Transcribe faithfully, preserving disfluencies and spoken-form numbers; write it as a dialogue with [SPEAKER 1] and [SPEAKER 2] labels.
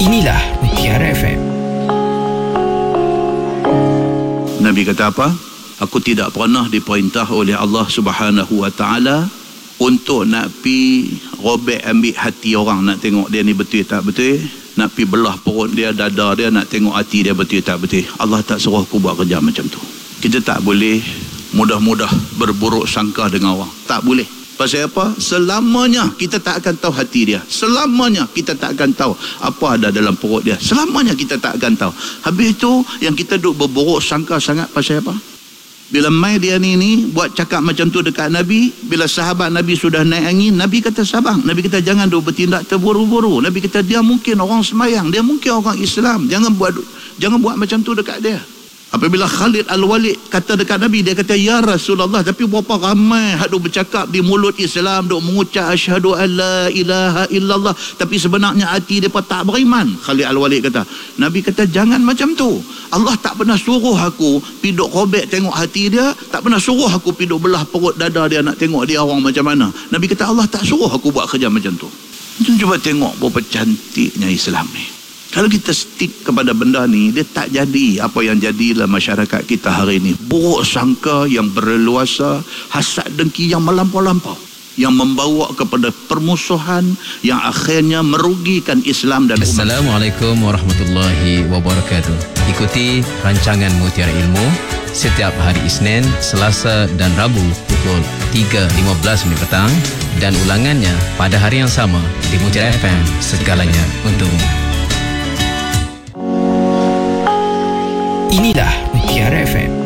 [SPEAKER 1] Inilah Mutiara F M.
[SPEAKER 2] Nabi kata apa? Aku tidak pernah diperintah oleh Allah Subhanahu Wa Taala untuk nak pi robek ambil hati orang, nak tengok dia ni betul tak betul, nak pi belah perut dia, dada dia, nak tengok hati dia betul tak betul. Allah tak suruh aku buat kerja macam tu. Kita tak boleh mudah-mudah berburuk sangka dengan orang. Tak boleh. Pasal apa? Selamanya kita tak akan tahu hati dia. Selamanya kita tak akan tahu apa ada dalam perut dia. Selamanya kita tak akan tahu. Habis itu yang kita duk berburuk sangka sangat pasal apa? Bila mai dia ni ni buat cakap macam tu dekat Nabi, bila sahabat Nabi sudah naik angin, Nabi kata sabar. Nabi kata jangan duk bertindak terburu-buru. Nabi kata dia mungkin orang semayang, dia mungkin orang Islam. Jangan buat jangan buat macam tu dekat dia. Apabila Khalid Al-Walid kata dekat Nabi, dia kata ya Rasulullah, tapi berapa ramai hak duk bercakap di mulut Islam, duk mengucap asyhadu an la ilaha illallah, tapi sebenarnya hati depa tak beriman. Khalid Al-Walid kata, Nabi kata jangan macam tu. Allah tak pernah suruh aku pi duk robek tengok hati dia, tak pernah suruh aku pi duk belah perut dada dia nak tengok dia orang macam mana. Nabi kata Allah tak suruh aku buat kerja macam tu. Cuba tengok berapa cantiknya Islam ni. Kalau kita stick kepada benda ni, dia tak jadi apa yang jadi dalam masyarakat kita hari ini. Buruk sangka yang berleluasa, hasad dengki yang melampau-lampau, yang membawa kepada permusuhan yang akhirnya merugikan Islam dan umat.
[SPEAKER 3] Assalamualaikum warahmatullahi wabarakatuh. Ikuti rancangan Mutiara Ilmu setiap hari Isnin, Selasa dan Rabu pukul tiga lima belas minit petang, dan ulangannya pada hari yang sama di Mutiara F M, segalanya untukmu.
[SPEAKER 1] Inilah Mutiara F M.